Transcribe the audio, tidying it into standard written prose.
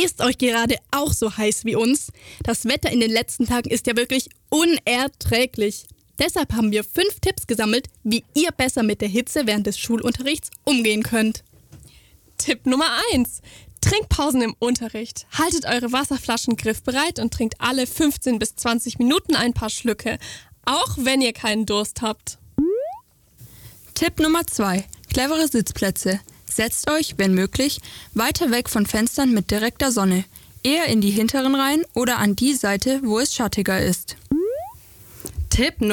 Ist euch gerade auch so heiß wie uns? Das Wetter in den letzten Tagen ist ja wirklich unerträglich. Deshalb haben wir 5 Tipps gesammelt, wie ihr besser mit der Hitze während des Schulunterrichts umgehen könnt. Tipp Nummer 1. Trinkpausen im Unterricht. Haltet eure Wasserflaschen griffbereit und trinkt alle 15 bis 20 Minuten ein paar Schlücke, auch wenn ihr keinen Durst habt. Tipp Nummer 2. Clevere Sitzplätze. Setzt euch, wenn möglich, weiter weg von Fenstern mit direkter Sonne. Eher in die hinteren Reihen oder an die Seite, wo es schattiger ist. Tipp